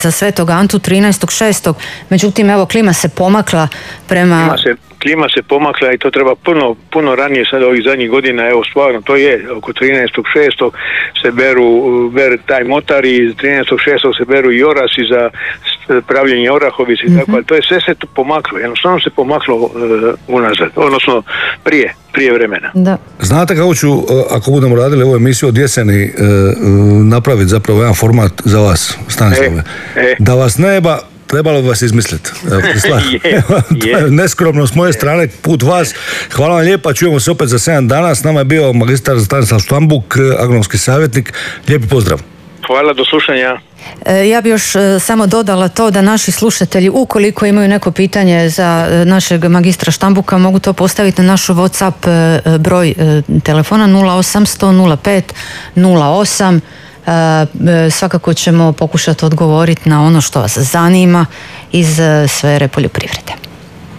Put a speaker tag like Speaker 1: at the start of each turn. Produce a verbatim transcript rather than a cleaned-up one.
Speaker 1: za Svetog Antu trinaestog šestog Međutim, evo, klima se pomakla prema...
Speaker 2: Klima se, klima se pomakla i to treba puno, puno ranije sada ovih zadnjih godina. Evo, stvarno, to je oko trinaestog šestog se beru, ber taj motar i trinaestog šestog se beru i orasi za pravljenje orahovice i mm-hmm. tako, ali to je sve se pomaklo, jednostavno se pomaklo uh, unazad, odnosno prije, prije vremena.
Speaker 1: Da.
Speaker 3: Znate kako ću, ako budemo radili ovu emisiju od jeseni, uh, napraviti zapravo jedan format za vas, Stanislave.
Speaker 2: E, e.
Speaker 3: Da vas neba, trebalo bi vas izmisliti.
Speaker 2: je, je.
Speaker 3: Neskromno s moje strane, put vas. Hvala vam lijepa, čujemo se opet za sedam dana. S nama je bio magistar Stanislav Štambuk, agronomski savjetnik. Lijepi pozdrav.
Speaker 2: Hvala, do slušanja.
Speaker 1: Ja bi još samo dodala to da naši slušatelji, ukoliko imaju neko pitanje za našeg magistra Štambuka, mogu to postaviti na našu WhatsApp broj telefona nula osamsto nula pet nula osam. Svakako ćemo pokušati odgovoriti na ono što vas zanima iz sfere poljoprivrede.